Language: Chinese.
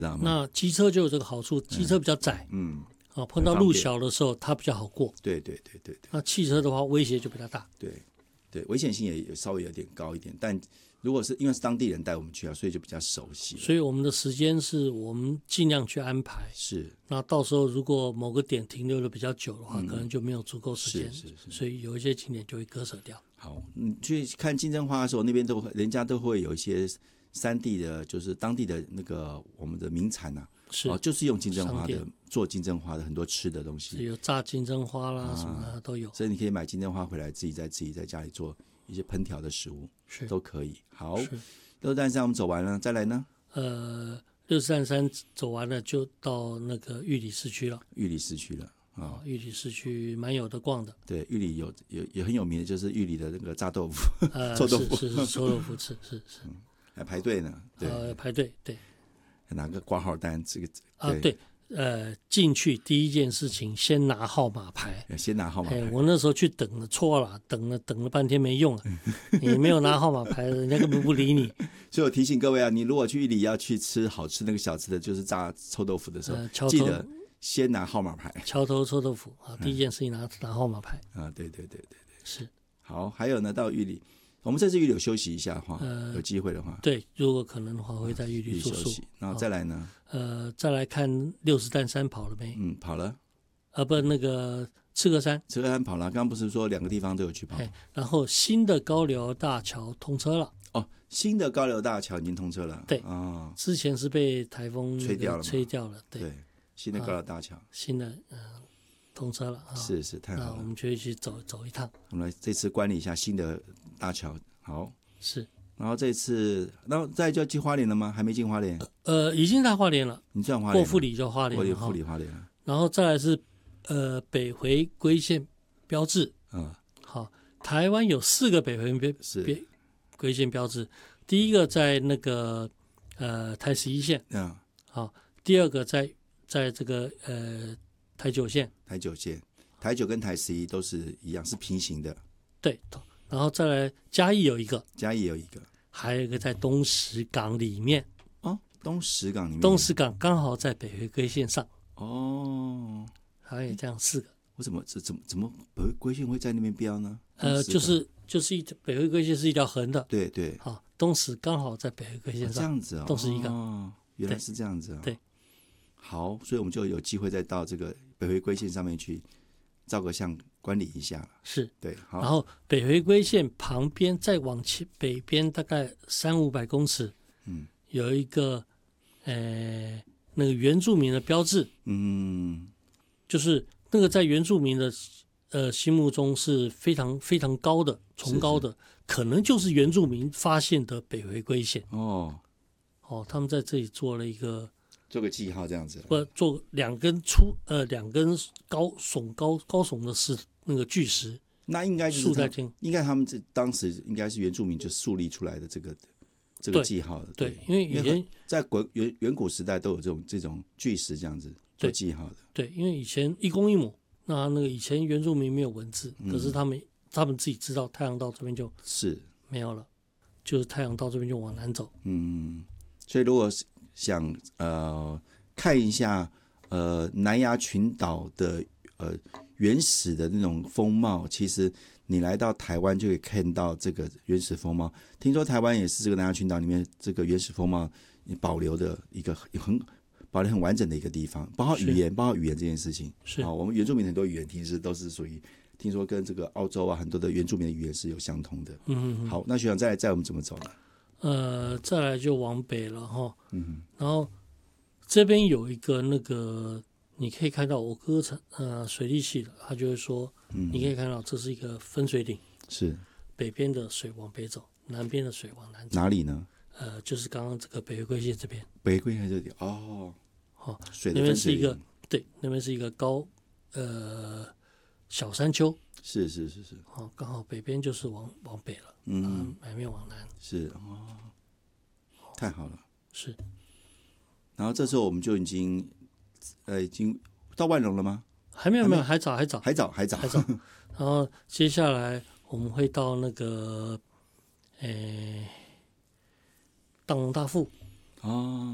知道吗？ 那机车就有这个好处，机车比较窄，碰到路小的时候它比较好过。 对。 那汽车的话威胁就比较大。 对，危险性也稍微有点高一点，但如果是因为是当地人带我们去啊，所以就比较熟悉。 所以我们的时间是我们尽量去安排。 是。 那到时候如果某个点停留的比较久的话，可能就没有足够时间。 是。 所以有一些景点就会割舍掉。 好，你去看金针花的时候，那边人家都会有一些山地的，就是当地的那个我们的名产啊，就是用金针花的做金针花的很多吃的东西， 有炸金针花啦，什么的都有。 所以你可以买金针花回来，自己在家里做一些烹调的食物，都可以。好，六十担山我们走完了，再来呢？ 六十担山走完了，就到那个玉里市区了。玉里市区蛮有的逛的。 对，玉里也很有名的，就是玉里的那个炸豆腐，臭豆腐是臭豆腐是。 还排队呢。对， 排队对。 拿个挂号单，这个对。进去第一件事情先拿号码牌。我那时候去等了，错了，等了半天没用啊！你没有拿号码牌，人家根本不理你。 所以我提醒各位啊，你如果去玉里要去吃好吃那个小吃的，就是炸臭豆腐的时候，记得先拿号码牌。桥头臭豆腐啊，第一件事情拿号码牌啊！对，是。好，还有呢，到玉里，我们这次玉里有休息一下的话，有机会的话， 对，如果可能的话，会在玉里住宿。 然后再来呢？ 再来看六十担山跑了没？ 跑了。 不，那个赤科山跑了。刚刚不是说两个地方都有去跑？ 然后新的高寮大桥通车了。 新的高寮大桥已经通车了。 对之前是被台风吹掉了。 对，新的高寮大桥， 新的通车了。 是太好了。 那我们就去走一趟。 我们来这次观礼一下新的大桥。好， 是。 然后这次，然后再就要进花莲了吗？还没进花莲？ 已经在花莲了。 你算花莲？ 过富里就花莲了。 富里花莲了。 然后再来是北回归线标志。好，台湾有4个北回归线标志。第一个在那个台11线。好，第二个在这个台9线。台9跟台11都是一样，是平行的。对。然后再来嘉义有一个，还有一个在东石港里面。东石港刚好在北回归线上。还有这样4个。我怎么北回归线会在那边标呢？ 就是北回归线是一条横的。 对。 好，东石刚好在北回归线上。 这样子哦。 东石一港。 原来是这样子啊。 对。 好，所以我们就有机会再到这个北回归线上面去照个相，观礼一下。是。对。好。 然后北回归线旁边再往北边大概300-500公尺，有一个那个原住民的标志。就是那个在原住民的心目中是非常非常高的、崇高的，可能就是原住民发现的北回归线。他们在这里做了做个记号这样子。 做2根高耸的那个巨石。 那应该就是应该他们当时应该是原住民就树立出来的这个记号的。 对，因为以前在远古时代都有这种巨石这样子做记号的。 对，因为以前一公一母，那个以前原住民没有文字，可是他们自己知道太阳到这边就是没有了，就是太阳到这边就往南走。 所以如果想看一下南亚群岛的原始的那种风貌，其实你来到台湾就可以看到这个原始风貌。听说台湾也是这个南亚群岛里面这个原始风貌保留的一个保留很完整的一个地方，包括语言这件事情。是。我们原住民很多语言其实都是属于听说跟这个澳洲啊很多的原住民的语言是有相通的。好，那学长再我们怎么走呢？ 再来就往北了哈。然后这边有一个那个。你可以看到我哥水利系的，他就会说，你可以看到这是一个分水岭，是北边的水往北走，南边的水往南走。 哪里呢？ 就是刚刚这个北回归线这边。 北回归线这里水的分水岭。 那边是一个高小山丘。 是。 刚好北边就是往北了，南边往南。 是太好了。 是。 然后这时候我们就已经到万隆了吗？ 还没有，还早。然后接下来我们会到那个，大龙大富。